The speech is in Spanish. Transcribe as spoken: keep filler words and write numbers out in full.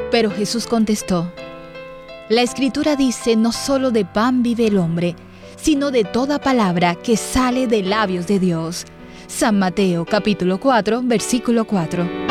Pero Jesús contestó: la Escritura dice, no solo de pan vive el hombre, sino de toda palabra que sale de labios de Dios. San Mateo capítulo cuatro, versículo cuatro.